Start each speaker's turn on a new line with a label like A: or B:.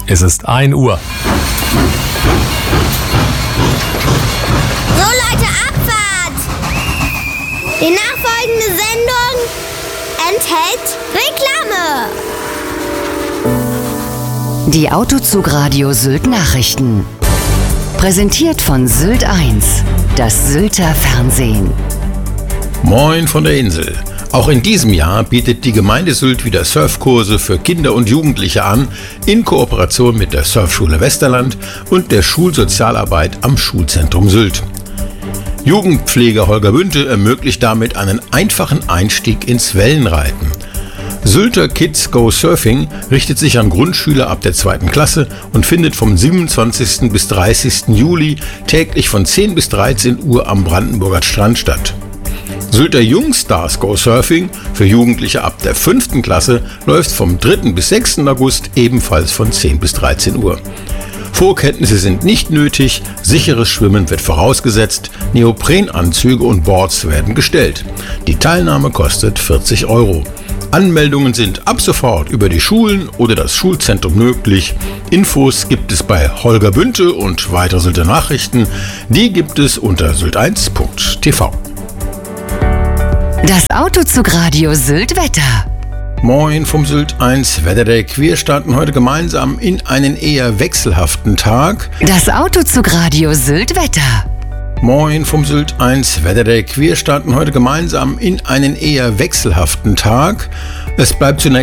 A: Es ist 1 Uhr.
B: So Leute, Abfahrt! Die nachfolgende Sendung enthält Reklame.
C: Die Autozugradio Sylt Nachrichten. Präsentiert von Sylt 1, das Sylter Fernsehen.
D: Moin von der Insel. Auch in diesem Jahr bietet die Gemeinde Sylt wieder Surfkurse für Kinder und Jugendliche an, in Kooperation mit der Surfschule Westerland und der Schulsozialarbeit am Schulzentrum Sylt. Jugendpfleger Holger Bünte ermöglicht damit einen einfachen Einstieg ins Wellenreiten. Sylter Kids Go Surfing richtet sich an Grundschüler ab der 2. Klasse und findet vom 27. bis 30. Juli täglich von 10 bis 13 Uhr am Brandenburger Strand statt. Sylter Jungstars Go Surfing für Jugendliche ab der 5. Klasse läuft vom 3. bis 6. August ebenfalls von 10 bis 13 Uhr. Vorkenntnisse sind nicht nötig, sicheres Schwimmen wird vorausgesetzt, Neoprenanzüge und Boards werden gestellt. Die Teilnahme kostet 40 €. Anmeldungen sind ab sofort über die Schulen oder das Schulzentrum möglich. Infos gibt es bei Holger Bünte und weitere Sylter Nachrichten. Die gibt es unter sylt1.tv.
C: Das Autozugradio Sylt Wetter.
D: Moin vom Sylt 1 Wetterdeck. Wir starten heute gemeinsam in einen eher wechselhaften Tag.
C: Das Autozugradio Sylt Wetter.
D: Moin vom Sylt 1 Wetterdeck. Wir starten heute gemeinsam in einen eher wechselhaften Tag. Es bleibt zunächst